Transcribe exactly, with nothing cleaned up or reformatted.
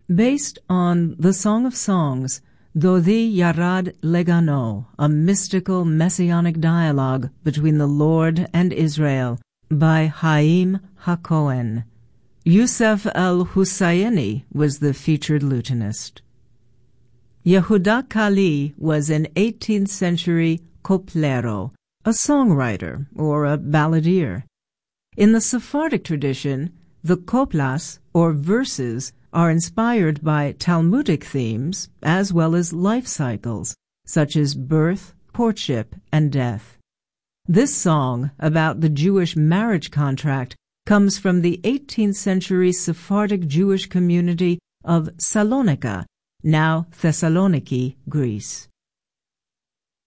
Based on the Song of Songs, Dodi Yarad Legano, a mystical messianic dialogue between the Lord and Israel, by Haim HaKohen. Yusef el-Husayni was the featured lutenist. Yehuda Kali was an eighteenth century coplero, a songwriter or a balladeer. In the Sephardic tradition, the koplas, or verses, are inspired by Talmudic themes as well as life cycles, such as birth, courtship, and death. This song about the Jewish marriage contract comes from the eighteenth century Sephardic Jewish community of Salonika, now Thessaloniki, Greece.